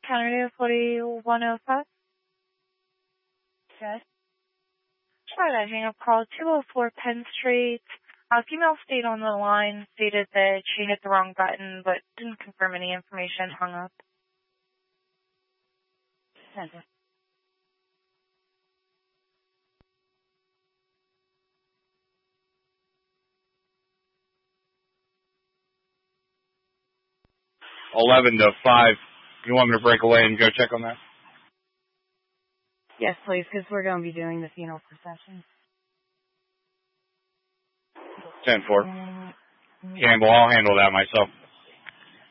Kennedy 4105. Yes. Try that hang up call, 204 Penn Street. Female stayed on the line, stated that she hit the wrong button, but didn't confirm any information, hung up. Send it. $11 to $5. You want me to break away and go check on that? Yes, please, because we're going to be doing the funeral procession. 10-4. Campbell, I'll handle that myself.